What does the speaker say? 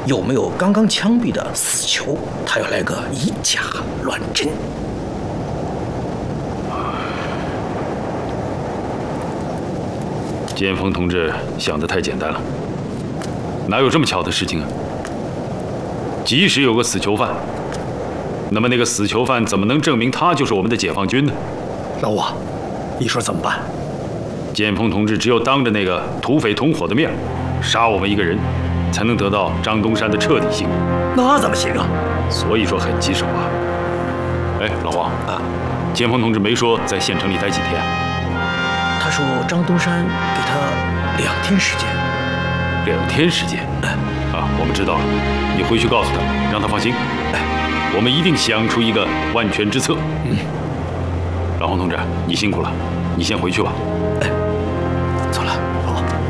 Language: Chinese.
有没有刚刚枪毙的死囚？他要来个以假乱真。 剑锋同志想得太简单了，哪有这么巧的事情啊？即使有个死囚犯，那么那个死囚犯怎么能证明他就是我们的解放军呢？ 老王，你说怎么办？ 剑锋同志只有当着那个土匪同伙的面，杀我们一个人，才能得到张东山的彻底信任。 那怎么行啊？ 所以说很棘手啊。哎，老黄啊，剑锋同志没说在县城里待几天？ 他说张东山给他2天时间。 2天时间？啊，我们知道了。你回去告诉他，让他放心。我们一定想出一个万全之策。老黄同志，你辛苦了，你先回去吧。